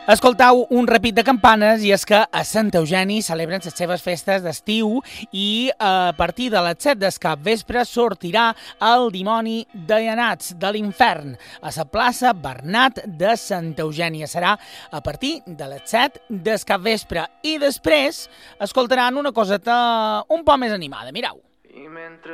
Escoltau un repic de campanes i és que a Sant Eugeni celebren les seves festes d'estiu i a partir de les 7 del capvespre sortirà el dimoni de Llanats de l'infern a la plaça Bernat de Sant Eugènia. Serà a partir de les 7 del capvespre i després escoltaran una coseta un poc més animada. Mireu.